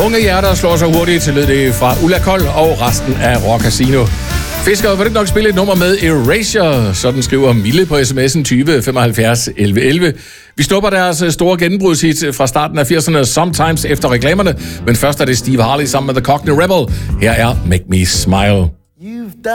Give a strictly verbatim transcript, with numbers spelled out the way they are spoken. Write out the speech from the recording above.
Unge hjerter slår sig hurtigt, lød det fra Ulla Kold og resten af Rock Casino. Fisker, vil du nok spille et nummer med Erasure? Sådan skriver Mille på sms'en tyve femoghalvfjerds elleve elleve. Vi stopper deres store gennembrudshit fra starten af firserne, Sometimes, efter reklamerne. Men først er det Steve Harley sammen med The Cockney Rebel. Her er Make Me Smile. You've done